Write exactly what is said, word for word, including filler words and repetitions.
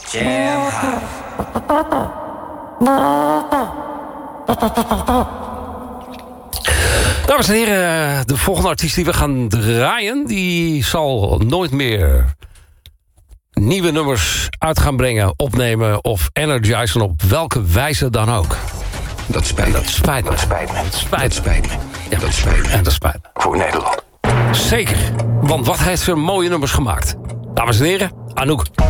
Jam hot. Dames en heren, de volgende artiest die we gaan draaien, die zal nooit meer nieuwe nummers uit gaan brengen, opnemen of energizen op welke wijze dan ook. Dat spijt me. Dat spijt me. Dat spijt me. Dat spijt Dat spijt me. Ja, Dat spijt me. En dat spijt me. Voor Nederland. Zeker, want wat heeft ze mooie nummers gemaakt. Dames en heren, Anouk.